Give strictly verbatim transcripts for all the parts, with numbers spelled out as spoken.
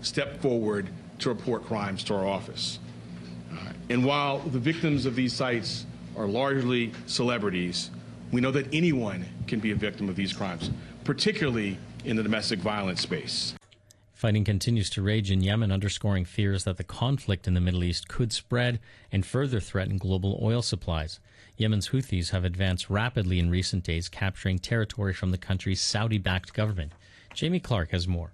stepped forward to report crimes to our office. Uh, and while the victims of these sites are largely celebrities, we know that anyone can be a victim of these crimes, particularly in the domestic violence space. Fighting continues to rage in Yemen, underscoring fears that the conflict in the Middle East could spread and further threaten global oil supplies. Yemen's Houthis have advanced rapidly in recent days, capturing territory from the country's Saudi-backed government. Jamie Clark has more.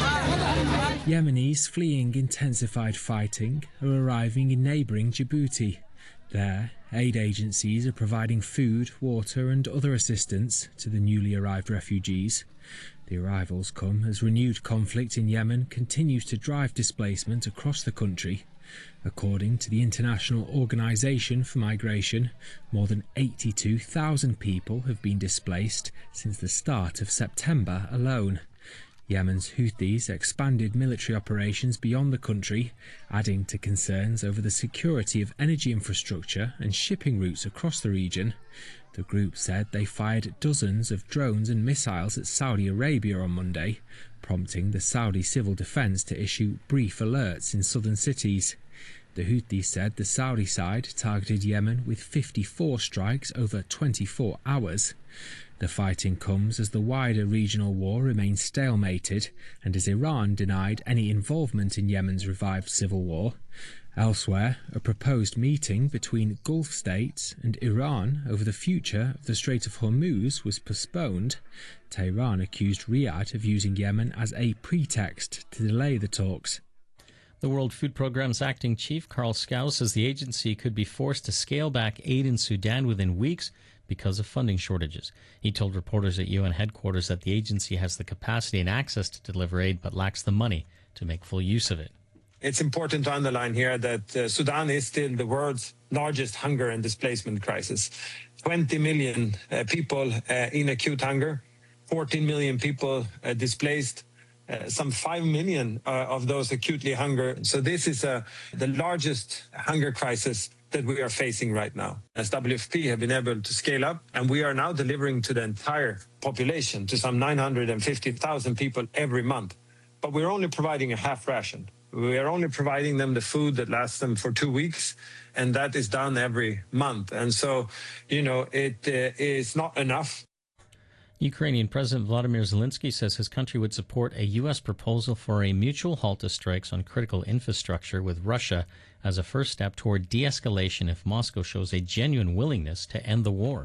Yemenis fleeing intensified fighting are arriving in neighbouring Djibouti. There, aid agencies are providing food, water and other assistance to the newly arrived refugees. The arrivals come as renewed conflict in Yemen continues to drive displacement across the country. According to the International Organization for Migration, more than eighty-two thousand people have been displaced since the start of September alone. Yemen's Houthis expanded military operations beyond the country, adding to concerns over the security of energy infrastructure and shipping routes across the region. The group said they fired dozens of drones and missiles at Saudi Arabia on Monday, prompting the Saudi civil defense to issue brief alerts in southern cities. The Houthis said the Saudi side targeted Yemen with fifty-four strikes over twenty-four hours. The fighting comes as the wider regional war remains stalemated and as Iran denied any involvement in Yemen's revived civil war. Elsewhere, a proposed meeting between Gulf states and Iran over the future of the Strait of Hormuz was postponed. Tehran accused Riyadh of using Yemen as a pretext to delay the talks. The World Food Programme's acting chief, Carl Scow, says the agency could be forced to scale back aid in Sudan within weeks because of funding shortages. He told reporters at U N headquarters that the agency has the capacity and access to deliver aid but lacks the money to make full use of it. It's important to underline here that uh, Sudan is still the world's largest hunger and displacement crisis. twenty million uh, people uh, in acute hunger, fourteen million people uh, displaced, uh, some five million uh, of those acutely hunger. So this is uh, the largest hunger crisis that we are facing right now. As W F P have been able to scale up, and we are now delivering to the entire population, to some nine hundred fifty thousand people every month. But we're only providing a half ration. We are only providing them the food that lasts them for two weeks, and that is done every month. And so, you know, it uh, is not enough. Ukrainian President Vladimir Zelensky says his country would support a U S proposal for a mutual halt to strikes on critical infrastructure with Russia as a first step toward de-escalation if Moscow shows a genuine willingness to end the war.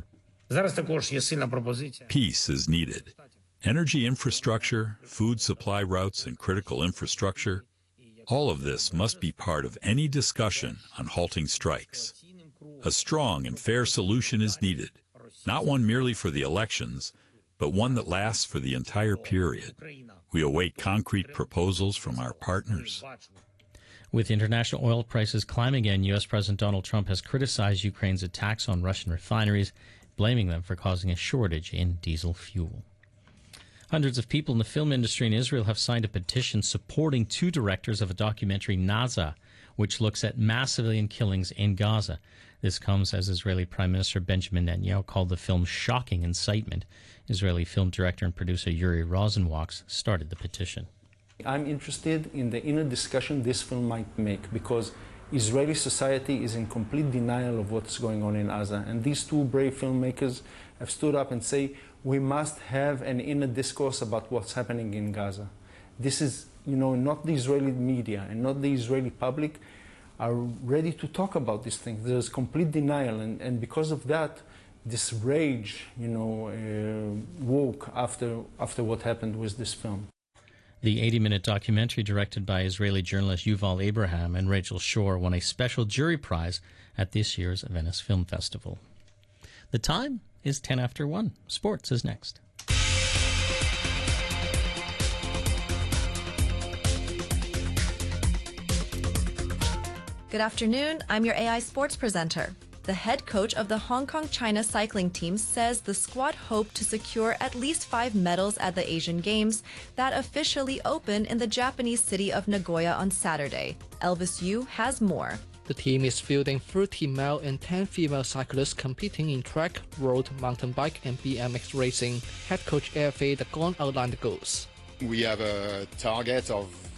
Peace is needed. Energy infrastructure, food supply routes, and critical infrastructure, all of this must be part of any discussion on halting strikes. A strong and fair solution is needed, not one merely for the elections, but one that lasts for the entire period. We await concrete proposals from our partners. With international oil prices climbing again, U S President Donald Trump has criticized Ukraine's attacks on Russian refineries, blaming them for causing a shortage in diesel fuel. Hundreds of people in the film industry in Israel have signed a petition supporting two directors of a documentary, Naza, which looks at mass civilian killings in Gaza. This comes as Israeli Prime Minister Benjamin Netanyahu called the film shocking incitement. Israeli film director and producer Yuri Rosenwachs started the petition. I'm interested in the inner discussion this film might make, because Israeli society is in complete denial of what's going on in Gaza. And these two brave filmmakers have stood up and say, we must have an inner discourse about what's happening in Gaza. This is, you know, not the Israeli media and not the Israeli public are ready to talk about these things. There's complete denial, and, and because of that, this rage, you know, uh, woke after, after what happened with this film. The eighty-minute documentary, directed by Israeli journalist Yuval Abraham and Rachel Shore, won a special jury prize at this year's Venice Film Festival. The time is ten after one. Sports is next. Good afternoon. I'm your A I Sports presenter. The head coach of the Hong Kong-China cycling team says the squad hoped to secure at least five medals at the Asian Games that officially open in the Japanese city of Nagoya on Saturday. Elvis Yu has more. The team is fielding thirty male and ten female cyclists competing in track, road, mountain bike, and B M X racing. Head coach A F A De Gon outlined the goals. We have a target of